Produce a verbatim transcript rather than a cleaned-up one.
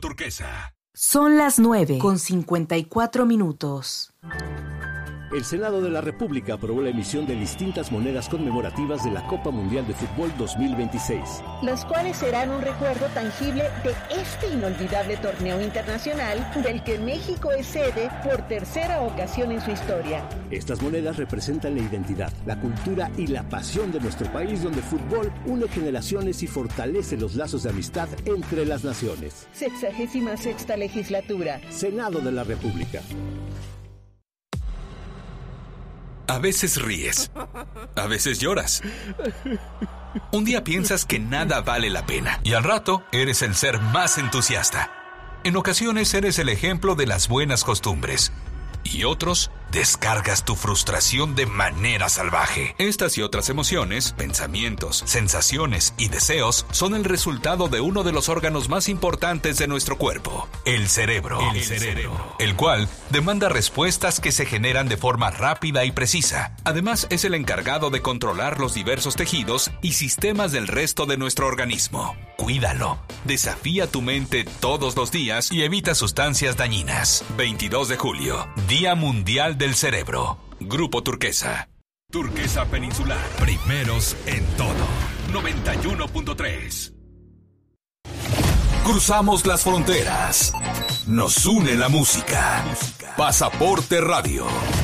Turquesa. Son las nueve con cincuenta y cuatro minutos. El Senado de la República aprobó la emisión de distintas monedas conmemorativas de la Copa Mundial de Fútbol dos mil veintiséis. Las cuales serán un recuerdo tangible de este inolvidable torneo internacional del que México es sede por tercera ocasión en su historia. Estas monedas representan la identidad, la cultura y la pasión de nuestro país, donde el fútbol une generaciones y fortalece los lazos de amistad entre las naciones. Sexagésima sexta legislatura. Senado de la República. A veces ríes, a veces lloras. Un día piensas que nada vale la pena y al rato eres el ser más entusiasta. En ocasiones eres el ejemplo de las buenas costumbres y otros descargas tu frustración de manera salvaje. Estas y otras emociones, pensamientos, sensaciones y deseos son el resultado de uno de los órganos más importantes de nuestro cuerpo, el cerebro. El, el cerebro. El cual demanda respuestas que se generan de forma rápida y precisa. Además, es el encargado de controlar los diversos tejidos y sistemas del resto de nuestro organismo. Cuídalo. Desafía tu mente todos los días y evita sustancias dañinas. veintidós de julio, Día Mundial del Cerebro. Grupo Turquesa. Turquesa Peninsular. Primeros en todo. noventa y uno punto tres. Cruzamos las fronteras. Nos une la música. Pasaporte Radio.